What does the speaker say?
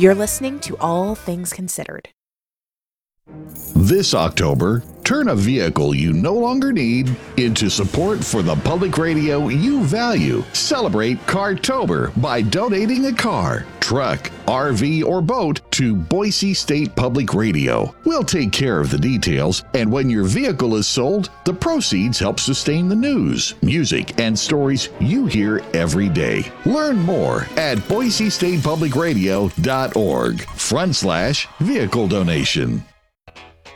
You're listening to All Things Considered. This October, turn a vehicle you no longer need into support for the public radio you value. Celebrate Cartober by donating a car, truck, RV, or boat to Boise State Public Radio. We'll take care of the details, and when your vehicle is sold, the proceeds help sustain the news, music, and stories you hear every day. Learn more at boisestatepublicradio.org/vehicle donation.